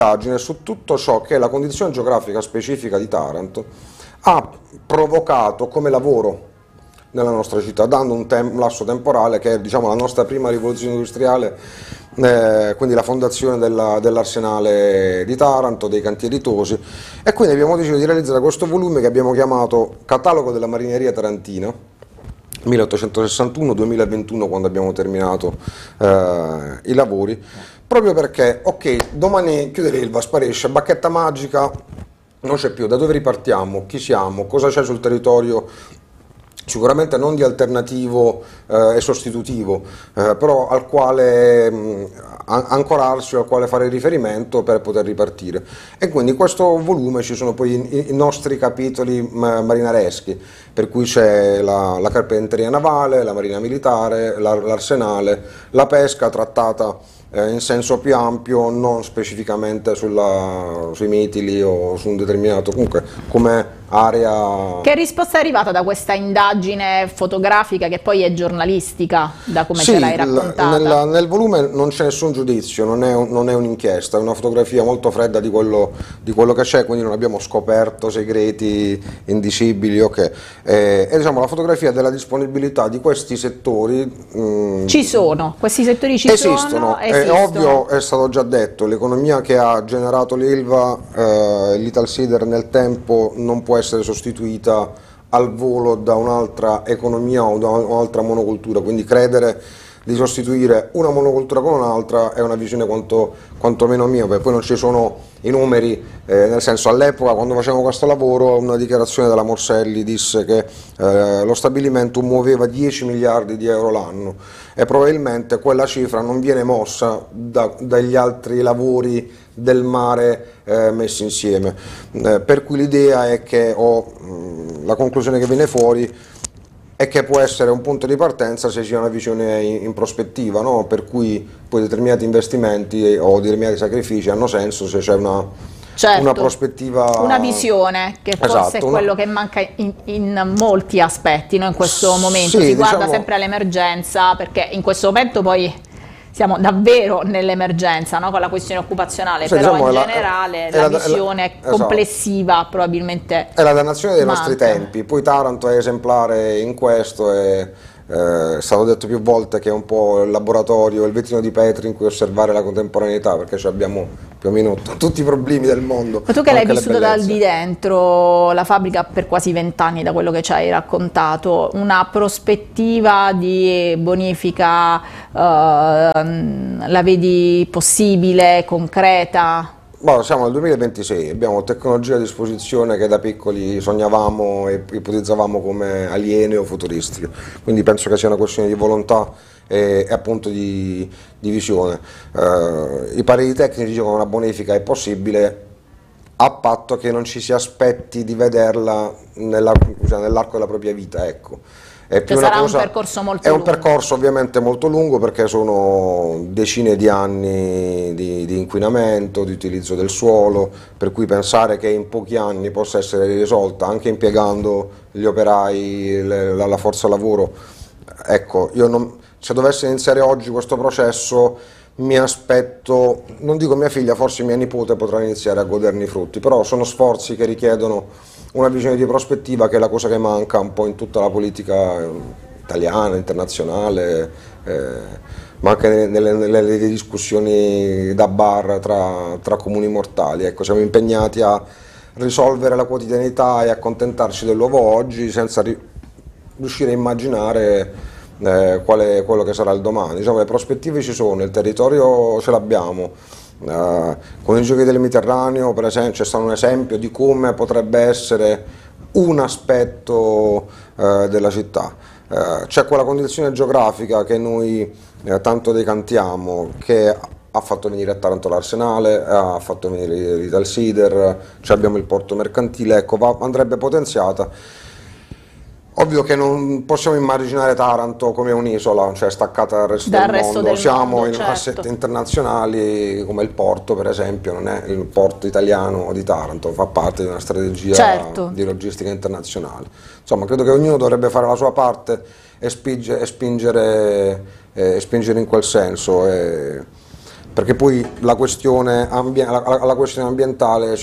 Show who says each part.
Speaker 1: indagine su tutto ciò che la condizione geografica specifica di Taranto ha provocato come lavoro nella nostra città, dando un lasso temporale che è, diciamo, la nostra prima rivoluzione industriale, quindi la fondazione dell'Arsenale di Taranto, dei cantieri Tosi, e quindi abbiamo deciso di realizzare questo volume che abbiamo chiamato Catalogo della Marineria Tarantina 1861-2021, quando abbiamo terminato i lavori, proprio perché, ok, domani chiude l'Ilva, sparisce, bacchetta magica, non c'è più, da dove ripartiamo, chi siamo, cosa c'è sul territorio, sicuramente non di alternativo e sostitutivo, però al quale ancorarsi, al quale fare riferimento per poter ripartire. E quindi in questo volume ci sono poi i nostri capitoli marinareschi, per cui c'è la carpenteria navale, la marina militare, l'arsenale, la pesca trattata in senso più ampio, non specificamente sui mitili o su un determinato, comunque come area.
Speaker 2: Che risposta è arrivata da questa indagine fotografica che poi è giornalistica, da come
Speaker 1: Sì,
Speaker 2: ce l'hai raccontata?
Speaker 1: nel volume non c'è nessun giudizio, non è un'inchiesta, è una fotografia molto fredda di quello che c'è, quindi non abbiamo scoperto segreti indicibili, ok. E diciamo la fotografia della disponibilità di questi settori.
Speaker 2: Ci sono, questi settori
Speaker 1: Esistono. È
Speaker 2: esistono.
Speaker 1: ovvio, è stato già detto, l'economia che ha generato l'Ilva, l'Italsider nel tempo non può essere sostituita al volo da un'altra economia o da un'altra monocultura, quindi credere di sostituire una monocultura con un'altra è una visione quantomeno mia, perché poi non ci sono i numeri, nel senso, all'epoca quando facevamo questo lavoro una dichiarazione della Morselli disse che lo stabilimento muoveva 10 miliardi di euro l'anno e probabilmente quella cifra non viene mossa dagli altri lavori del mare messi insieme, per cui l'idea è che, la conclusione che viene fuori è che può essere un punto di partenza se si ha una visione in prospettiva, no? Per cui poi determinati investimenti o determinati sacrifici hanno senso se c'è una prospettiva,
Speaker 2: una visione, che forse
Speaker 1: esatto,
Speaker 2: è quello che manca in molti aspetti, no? In questo momento
Speaker 1: sì,
Speaker 2: si guarda
Speaker 1: diciamo,
Speaker 2: sempre all'emergenza, perché in questo momento poi siamo davvero nell'emergenza, no? Con la questione occupazionale,
Speaker 1: sì,
Speaker 2: però
Speaker 1: diciamo,
Speaker 2: in generale la visione complessiva, esatto, probabilmente
Speaker 1: è la dannazione dei nostri
Speaker 2: manca.
Speaker 1: tempi. Poi Taranto è esemplare in questo, è stato detto più volte che è un po' il laboratorio, il vetrino di Petri in cui osservare la contemporaneità, perché abbiamo più o meno tutti i problemi del mondo.
Speaker 2: Ma tu che l'hai vissuto dal di dentro la fabbrica per quasi 20 anni, da quello che ci hai raccontato, una prospettiva di bonifica la vedi possibile, concreta?
Speaker 1: Boh, siamo nel 2026, abbiamo tecnologie a disposizione che da piccoli sognavamo e ipotizzavamo come aliene o futuristiche, quindi penso che sia una questione di volontà e appunto di visione. I pareri tecnici dicono che una bonifica è possibile a patto che non ci si aspetti di vederla nell'arco della propria vita, ecco.
Speaker 2: Sarà un percorso molto lungo.
Speaker 1: È un percorso ovviamente molto lungo, perché sono decine di anni di inquinamento, di utilizzo del suolo, per cui pensare che in pochi anni possa essere risolta anche impiegando gli operai, la forza lavoro, ecco, se dovesse iniziare oggi questo processo mi aspetto, non dico mia figlia, forse mia nipote potrà iniziare a goderne i frutti, però sono sforzi che richiedono una visione di prospettiva, che è la cosa che manca un po' in tutta la politica italiana, internazionale, ma anche nelle discussioni da bar tra comuni mortali. Ecco, siamo impegnati a risolvere la quotidianità e accontentarci dell'uovo oggi senza riuscire a immaginare quello che sarà il domani. Diciamo, le prospettive ci sono, il territorio ce l'abbiamo. Con i giochi del Mediterraneo, per esempio, c'è stato un esempio di come potrebbe essere un aspetto della città. C'è quella condizione geografica che noi tanto decantiamo, che ha fatto venire a Taranto l'Arsenale, ha fatto venire l'Italsider, abbiamo il porto mercantile, ecco, andrebbe potenziata. Ovvio che non possiamo immaginare Taranto come un'isola, cioè staccata dal resto del mondo. Siamo in asset internazionali, come il porto, per esempio, non è il porto italiano di Taranto, fa parte di una strategia di logistica internazionale. Insomma, credo che ognuno dovrebbe fare la sua parte e spingere in quel senso. perché poi la questione, alla questione ambientale